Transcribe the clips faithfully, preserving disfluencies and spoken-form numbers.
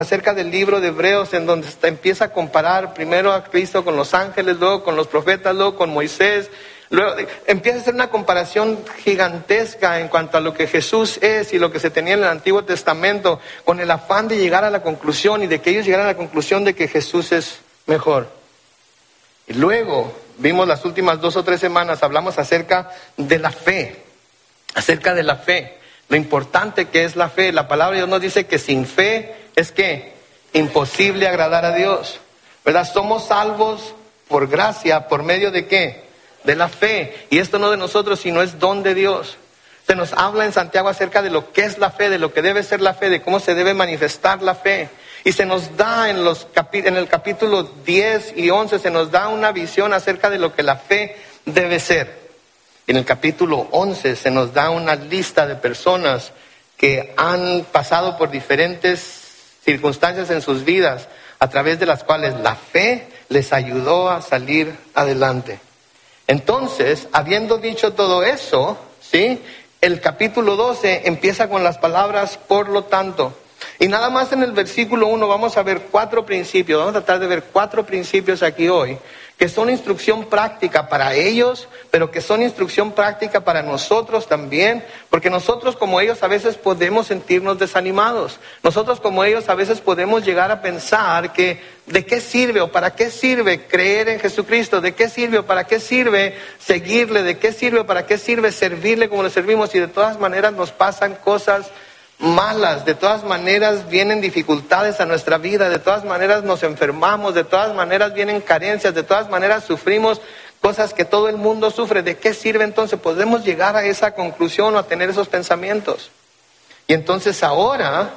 acerca del libro de Hebreos, en donde está, empieza a comparar primero a Cristo con los ángeles, luego con los profetas, luego con Moisés. Luego empieza a hacer una comparación gigantesca en cuanto a lo que Jesús es y lo que se tenía en el Antiguo Testamento, con el afán de llegar a la conclusión y de que ellos llegaran a la conclusión de que Jesús es mejor. Y luego vimos las últimas dos o tres semanas, hablamos acerca de la fe, acerca de la fe, lo importante que es la fe. La palabra de Dios nos dice que sin fe es que imposible agradar a Dios, ¿verdad? Somos salvos por gracia, ¿por medio de qué? De la fe. Y esto no de nosotros, sino es don de Dios. Se nos habla en Santiago acerca de lo que es la fe, de lo que debe ser la fe, de cómo se debe manifestar la fe. Y se nos da en, los capi- en el capítulo diez y once, se nos da una visión acerca de lo que la fe debe ser. En el capítulo once se nos da una lista de personas que han pasado por diferentes circunstancias en sus vidas, a través de las cuales la fe les ayudó a salir adelante. Entonces, habiendo dicho todo eso, ¿sí? El capítulo doce empieza con las palabras por lo tanto. Y nada más en el versículo uno vamos a ver cuatro principios, vamos a tratar de ver cuatro principios aquí hoy, que son instrucción práctica para ellos, pero que son instrucción práctica para nosotros también, porque nosotros como ellos a veces podemos sentirnos desanimados. Nosotros como ellos a veces podemos llegar a pensar que ¿de qué sirve o para qué sirve creer en Jesucristo? ¿De qué sirve o para qué sirve seguirle? ¿De qué sirve o para qué sirve servirle como le servimos? Y de todas maneras nos pasan cosas malas, de todas maneras vienen dificultades a nuestra vida, de todas maneras nos enfermamos, de todas maneras vienen carencias, de todas maneras sufrimos cosas que todo el mundo sufre. ¿De qué sirve entonces? Podemos llegar a esa conclusión o a tener esos pensamientos. Y entonces ahora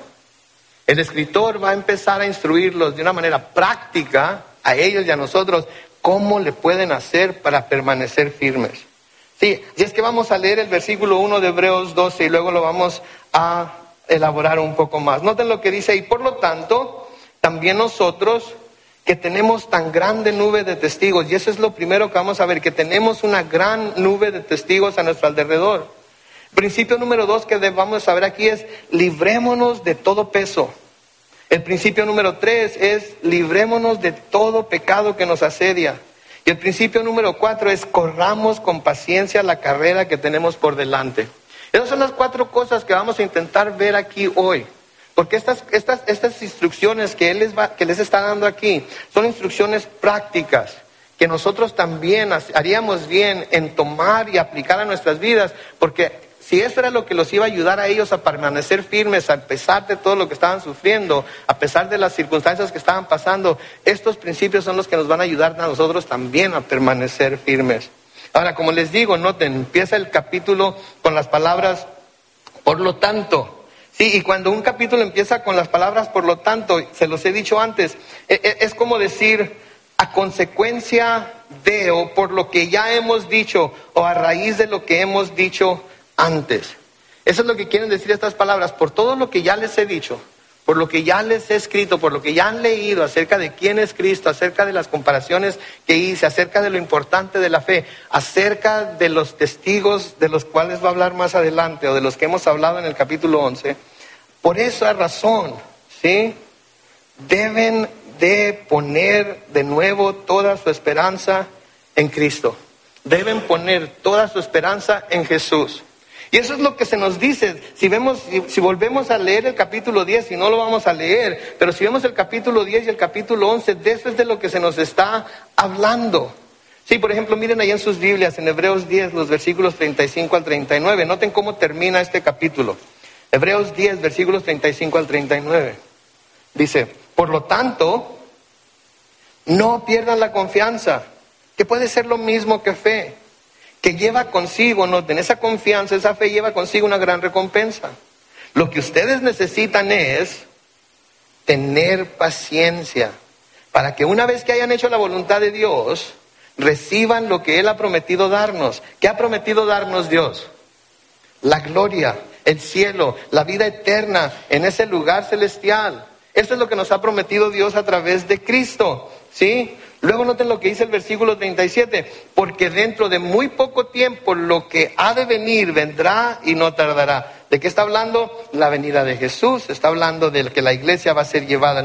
el escritor va a empezar a instruirlos de una manera práctica a ellos y a nosotros cómo le pueden hacer para permanecer firmes. Sí, y es que vamos a leer el versículo uno de Hebreos doce y luego lo vamos a elaborar un poco más. Noten lo que dice: y por lo tanto, también nosotros que tenemos tan grande nube de testigos, y eso es lo primero que vamos a ver, que tenemos una gran nube de testigos a nuestro alrededor. Principio número dos que vamos a ver aquí es: librémonos de todo peso. El principio número tres es: librémonos de todo pecado que nos asedia. Y el principio número cuatro es: corramos con paciencia la carrera que tenemos por delante. Esas son las cuatro cosas que vamos a intentar ver aquí hoy. Porque estas, estas, estas instrucciones que Él les va, que les está dando aquí son instrucciones prácticas que nosotros también haríamos bien en tomar y aplicar a nuestras vidas. Porque si eso era lo que los iba a ayudar a ellos a permanecer firmes a pesar de todo lo que estaban sufriendo, a pesar de las circunstancias que estaban pasando, estos principios son los que nos van a ayudar a nosotros también a permanecer firmes. Ahora, como les digo, noten, empieza el capítulo con las palabras por lo tanto. Sí, y cuando un capítulo empieza con las palabras por lo tanto, se los he dicho antes, es como decir a consecuencia de o por lo que ya hemos dicho o a raíz de lo que hemos dicho antes. Eso es lo que quieren decir estas palabras: por todo lo que ya les he dicho, por lo que ya les he escrito, por lo que ya han leído acerca de quién es Cristo, acerca de las comparaciones que hice, acerca de lo importante de la fe, acerca de los testigos de los cuales va a hablar más adelante, o de los que hemos hablado en el capítulo once. Por esa razón, ¿sí? Deben de poner de nuevo toda su esperanza en Cristo. Deben poner toda su esperanza en Jesús. Y eso es lo que se nos dice. Si vemos, si, si volvemos a leer el capítulo diez, y no lo vamos a leer, pero si vemos el capítulo diez y el capítulo once, de eso es de lo que se nos está hablando. Sí, por ejemplo, miren ahí en sus Biblias, en Hebreos diez, los versículos treinta y cinco al treinta y nueve. Noten cómo termina este capítulo. Hebreos diez, versículos treinta y cinco al treinta y nueve. Dice: por lo tanto, no pierdan la confianza, que puede ser lo mismo que fe, que lleva consigo, noten, esa confianza, esa fe lleva consigo una gran recompensa. Lo que ustedes necesitan es tener paciencia, para que una vez que hayan hecho la voluntad de Dios, reciban lo que Él ha prometido darnos. ¿Qué ha prometido darnos Dios? La gloria, el cielo, la vida eterna en ese lugar celestial. Eso es lo que nos ha prometido Dios a través de Cristo, ¿sí? Luego noten lo que dice el versículo treinta y siete: porque dentro de muy poco tiempo lo que ha de venir vendrá y no tardará. ¿De qué está hablando? La venida de Jesús. Está hablando de que la iglesia va a ser llevada